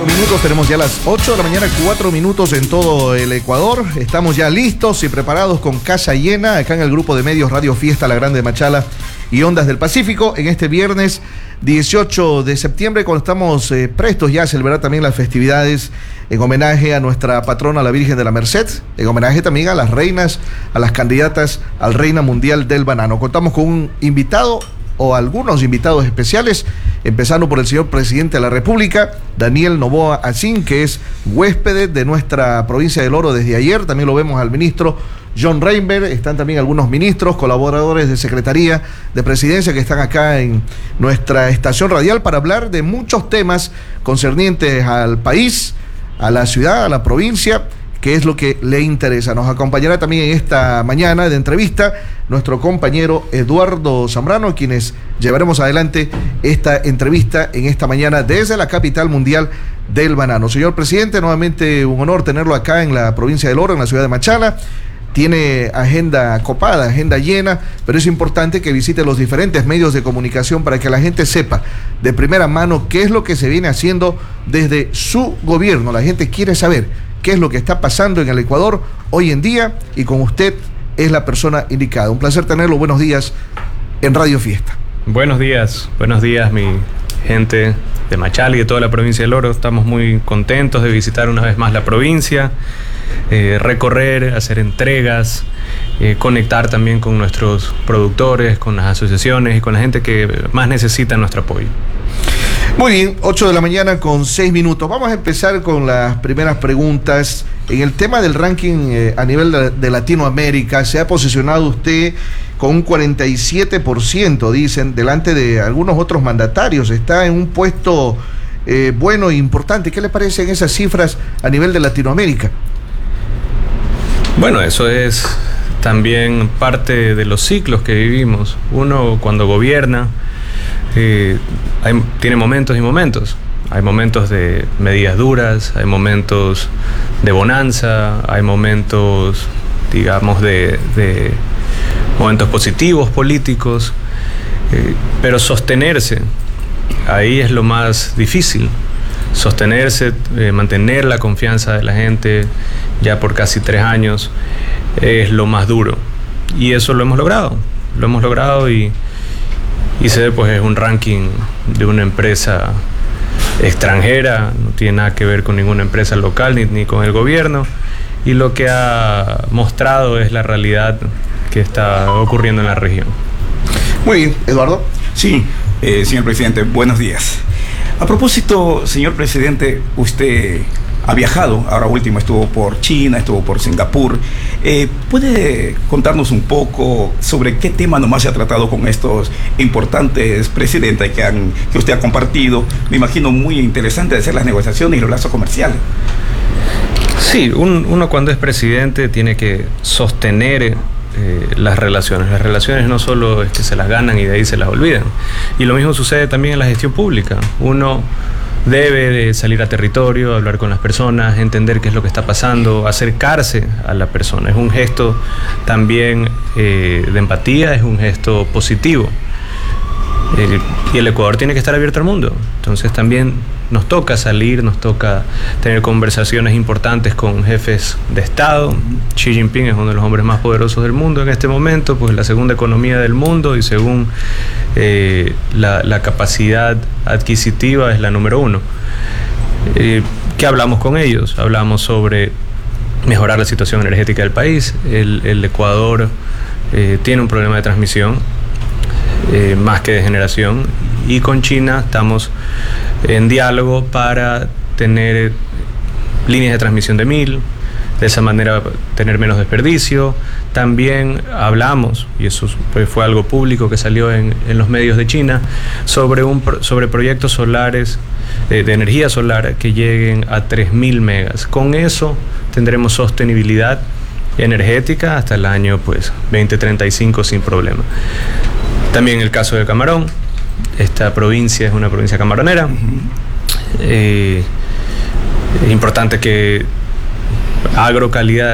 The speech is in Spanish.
minutos, tenemos ya las 8 de la mañana, 4 minutos en todo el Ecuador. Estamos ya listos y preparados con casa llena acá en el grupo de medios Radio Fiesta La Grande de Machala y Ondas del Pacífico en este viernes 18 de septiembre, cuando estamos prestos ya a celebrar también las festividades en homenaje a nuestra patrona, la Virgen de la Merced, en homenaje también a las reinas, a las candidatas al Reina Mundial del Banano. Contamos con un invitado o algunos invitados especiales, empezando por el señor presidente de la República, Daniel Noboa Acín, que es huésped de nuestra provincia del Oro desde ayer. También lo vemos al ministro John Reinberg, están también algunos ministros, colaboradores de Secretaría de Presidencia que están acá en nuestra estación radial para hablar de muchos temas concernientes al país, a la ciudad, a la provincia, que es lo que le interesa. Nos acompañará también en esta mañana de entrevista nuestro compañero Eduardo Zambrano, quienes llevaremos adelante esta entrevista en esta mañana desde la capital mundial del banano. Señor presidente, nuevamente un honor tenerlo acá en la provincia del Oro, en la ciudad de Machala. Tiene agenda copada, agenda llena, pero es importante que visite los diferentes medios de comunicación para que la gente sepa de primera mano qué es lo que se viene haciendo desde su gobierno. La gente quiere saber qué es lo que está pasando en el Ecuador hoy en día, y con usted es la persona indicada. Un placer tenerlo. Buenos días en Radio Fiesta. Buenos días mi gente de Machala y de toda la provincia del Oro. Estamos muy contentos de visitar una vez más la provincia, recorrer, hacer entregas, conectar también con nuestros productores, con las asociaciones y con la gente que más necesita nuestro apoyo. Muy bien, 8 de la mañana con 6 minutos. Vamos a empezar con las primeras preguntas. En el tema del ranking a nivel de Latinoamérica, se ha posicionado usted con un 47%, dicen, delante de algunos otros mandatarios. Está en un puesto bueno e importante. ¿Qué le parecen esas cifras a nivel de Latinoamérica? Bueno, eso es también parte de los ciclos que vivimos. Uno, cuando gobierna, tiene momentos y momentos. Hay momentos de medidas duras, hay momentos de bonanza, hay momentos, digamos, de momentos positivos políticos, pero sostenerse, ahí es lo más difícil. Sostenerse, mantener la confianza de la gente ya por casi 3 años es lo más duro, y eso lo hemos logrado y se ve, pues es un ranking de una empresa extranjera, no tiene nada que ver con ninguna empresa local ni con el gobierno, y lo que ha mostrado es la realidad que está ocurriendo en la región. Muy bien, Eduardo. Sí, señor presidente, buenos días. A propósito, señor presidente, usted ha viajado, ahora último estuvo por China, estuvo por Singapur. ¿Puede contarnos un poco sobre qué tema nomás se ha tratado con estos importantes presidentes que usted ha compartido? Me imagino muy interesante de ser las negociaciones y los lazos comerciales. Sí, uno cuando es presidente tiene que sostener las relaciones. Las relaciones no solo es que se las ganan y de ahí se las olvidan. Y lo mismo sucede también en la gestión pública. Uno debe de salir a territorio, hablar con las personas, entender qué es lo que está pasando, acercarse a la persona. Es un gesto también de empatía, es un gesto positivo. Y el Ecuador tiene que estar abierto al mundo. Entonces también nos toca salir, nos toca tener conversaciones importantes con jefes de Estado. Xi Jinping es uno de los hombres más poderosos del mundo en este momento, pues la segunda economía del mundo, y según la capacidad adquisitiva es la número 1. ¿Qué hablamos con ellos? Hablamos sobre mejorar la situación energética del país. El Ecuador tiene un problema de transmisión, más que de generación, y con China estamos en diálogo para tener líneas de transmisión de 1000, de esa manera tener menos desperdicio. También hablamos, y eso fue algo público que salió en los medios de China, sobre proyectos solares, de energía solar que lleguen a 3000 megas. Con eso tendremos sostenibilidad energética hasta el año 2035 sin problema. También el caso del camarón. Esta provincia es una provincia camaronera. Es importante que agrocalidad